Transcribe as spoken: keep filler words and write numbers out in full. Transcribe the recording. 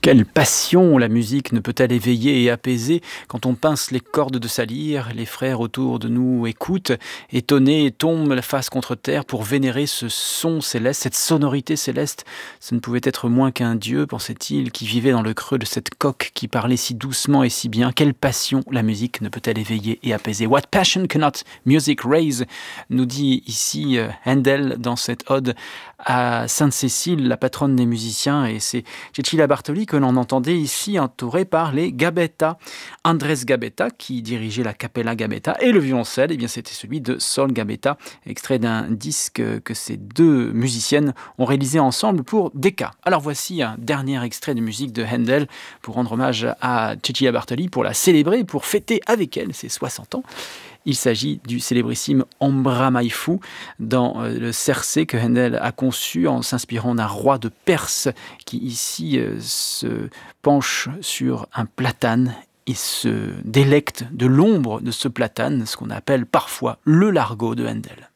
Quelle passion la musique ne peut-elle éveiller et apaiser quand on pince les cordes de sa lyre, les frères autour de nous écoutent, étonnés, tombent la face contre terre pour vénérer ce son céleste, cette sonorité céleste. Ce ne pouvait être moins qu'un dieu, pensait-il, qui vivait dans le creux de cette coque, qui parlait si doucement et si bien. Quelle passion la musique ne peut-elle éveiller et apaiser? What passion cannot music raise, nous dit ici Handel dans cette ode à Sainte-Cécile, la patronne des musiciens, et c'est Cecilia Bartoli que l'on entendait ici entouré par les Gabetta. Andrés Gabetta qui dirigeait la Capella Gabetta et le violoncelle, eh bien c'était celui de Sol Gabetta, extrait d'un disque que ces deux musiciennes ont réalisé ensemble pour Decca. Alors voici un dernier extrait de musique de Handel pour rendre hommage à Cecilia Bartoli, pour la célébrer, pour fêter avec elle ses soixante ans. Il s'agit du célébrissime Ombra Mai Fu dans euh, le Cercé que Handel a conçu en s'inspirant d'un roi de Perse qui ici euh, se penche sur un platane et se délecte de l'ombre de ce platane, ce qu'on appelle parfois le largo de Handel.